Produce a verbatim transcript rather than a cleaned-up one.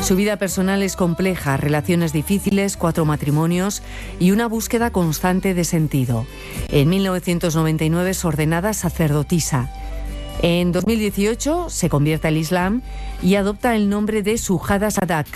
Su vida personal es compleja, relaciones difíciles, cuatro matrimonios y una búsqueda constante de sentido. En mil novecientos noventa y nueve es ordenada sacerdotisa. En dos mil dieciocho se convierte al Islam y adopta el nombre de Shuhada Sadak.